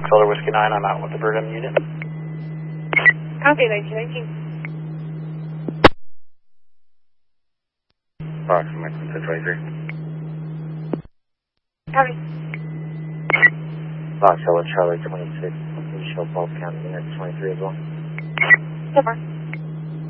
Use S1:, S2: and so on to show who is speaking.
S1: Foxtrot Whiskey 9, I'm out with the Brigham unit.
S2: Copy, 1919.
S1: Approximately 623.
S2: Copy.
S1: Foxtrot Charlie 26, you show Balls County unit 23 as well.
S2: So far.